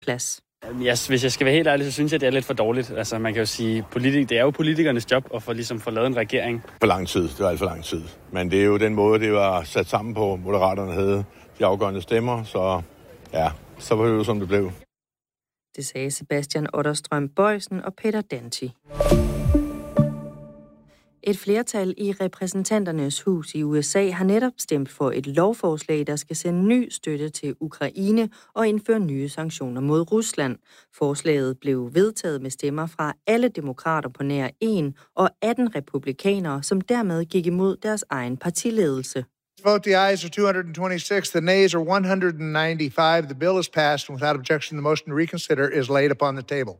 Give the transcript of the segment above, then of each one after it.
plads. Hvis jeg skal være helt ærlig, så synes jeg, det er lidt for dårligt. Altså, man kan jo sige, det er jo politikernes job at få lavet en regering. For lang tid, det var alt for lang tid. Men det er jo den måde, det var sat sammen på. Moderaterne havde de afgørende stemmer, så ja, så var det jo, som det blev. Det sagde Sebastian Otterstrøm Bojsen og Peter Danti. Et flertal i repræsentanternes hus i USA har netop stemt for et lovforslag, der skal sende ny støtte til Ukraine og indføre nye sanktioner mod Rusland. Forslaget blev vedtaget med stemmer fra alle demokrater på nær 1 og 18 republikanere, som dermed gik imod deres egen partiledelse. Vote the ayes are 226, the nays are 195. The bill is passed, and without objection, the motion to reconsider is laid upon the table.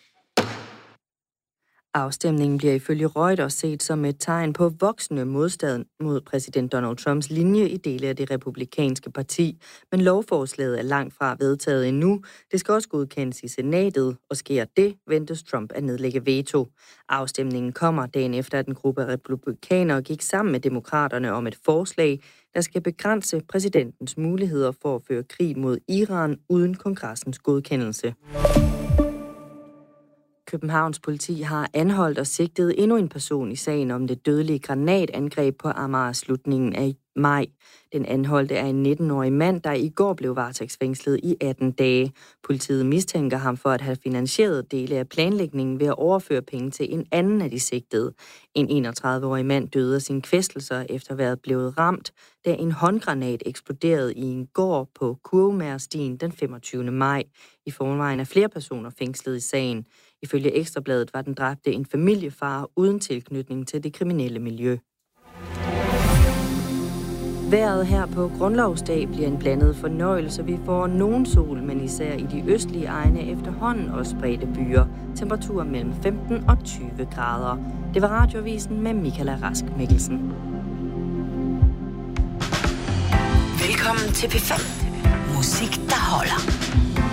Afstemningen bliver ifølge Reuters set som et tegn på voksende modstand mod præsident Donald Trumps linje i dele af det republikanske parti. Men lovforslaget er langt fra vedtaget endnu. Det skal også godkendes i senatet, og sker det, ventes Trump at nedlægge veto. Afstemningen kommer dagen efter, at en gruppe af republikanere gik sammen med demokraterne om et forslag, der skal begrænse præsidentens muligheder for at føre krig mod Iran uden kongressens godkendelse. Københavns politi har anholdt og sigtet endnu en person i sagen om det dødelige granatangreb på Amager slutningen af maj. Den anholdte er en 19-årig mand, der i går blev varetægtsfængslet i 18 dage. Politiet mistænker ham for at have finansieret dele af planlægningen ved at overføre penge til en anden af de sigtede. En 31-årig mand døde af sine kvæstelser efter at være blevet ramt, da en håndgranat eksploderede i en gård på Kurvemærstien den 25. maj. I forvejen er flere personer fængslet i sagen. Ifølge Ekstrabladet var den dræbte en familiefar uden tilknytning til det kriminelle miljø. Vejret her på Grundlovsdag bliver en blandet fornøjelse. Vi får nogen sol, men især i de østlige egne efterhånden også spredte byer. Temperaturer mellem 15 og 20 grader. Det var Radioavisen med Michaela Rask Mikkelsen. Velkommen til P5. Musik, der holder.